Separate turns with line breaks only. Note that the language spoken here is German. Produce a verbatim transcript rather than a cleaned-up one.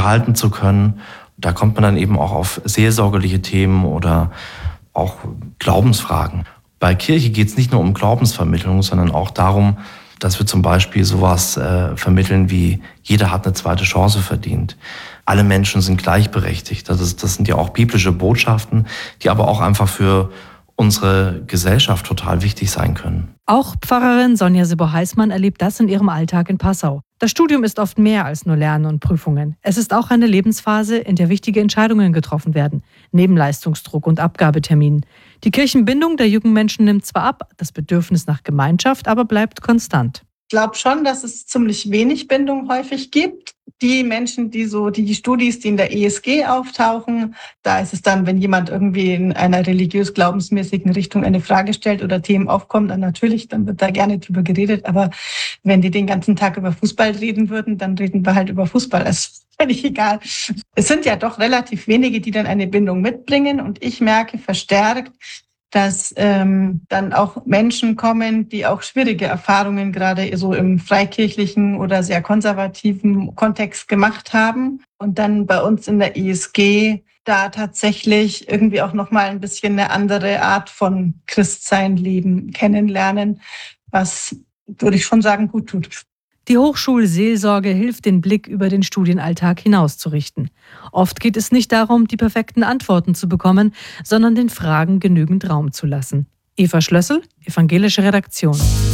unterhalten zu können. Da kommt man dann eben auch auf seelsorgerliche Themen oder auch Glaubensfragen. Bei Kirche geht es nicht nur um Glaubensvermittlung, sondern auch darum, dass wir zum Beispiel sowas äh, vermitteln wie, jeder hat eine zweite Chance verdient. Alle Menschen sind gleichberechtigt. Das, ist, das sind ja auch biblische Botschaften, die aber auch einfach für unsere Gesellschaft total wichtig sein können.
Auch Pfarrerin Sonja Sibbo-Heißmann erlebt das in ihrem Alltag in Passau. Das Studium ist oft mehr als nur Lernen und Prüfungen. Es ist auch eine Lebensphase, in der wichtige Entscheidungen getroffen werden, neben Leistungsdruck und Abgabeterminen. Die Kirchenbindung der jungen Menschen nimmt zwar ab, das Bedürfnis nach Gemeinschaft aber bleibt konstant.
Ich glaube schon, dass es ziemlich wenig Bindung häufig gibt. Die Menschen, die so, die Studis, die in der E S G auftauchen, da ist es dann, wenn jemand irgendwie in einer religiös-glaubensmäßigen Richtung eine Frage stellt oder Themen aufkommen, dann natürlich, dann wird da gerne drüber geredet. Aber wenn die den ganzen Tag über Fußball reden würden, dann reden wir halt über Fußball. Das ist völlig egal. Es sind ja doch relativ wenige, die dann eine Bindung mitbringen. Und ich merke verstärkt, dass ähm, dann auch Menschen kommen, die auch schwierige Erfahrungen gerade so im freikirchlichen oder sehr konservativen Kontext gemacht haben und dann bei uns in der E S G da tatsächlich irgendwie auch nochmal ein bisschen eine andere Art von Christsein leben, kennenlernen, was, würde ich schon sagen, gut tut.
Die Hochschulseelsorge hilft, den Blick über den Studienalltag hinauszurichten. Oft geht es nicht darum, die perfekten Antworten zu bekommen, sondern den Fragen genügend Raum zu lassen. Eva Schlössel, Evangelische Redaktion.